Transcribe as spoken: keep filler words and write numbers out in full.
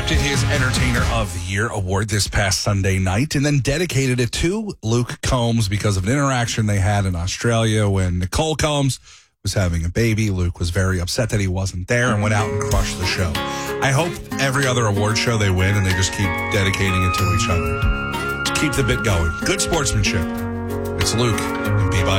accepted his Entertainer of the Year award this past Sunday night and then dedicated it to Luke Combs because of an interaction they had in Australia when Nicole Combs was having a baby. Luke was very upset that he wasn't there and went out and crushed the show. I hope every other award show they win and they just keep dedicating it to each other. Keep the bit going. Good sportsmanship. It's Luke and Be By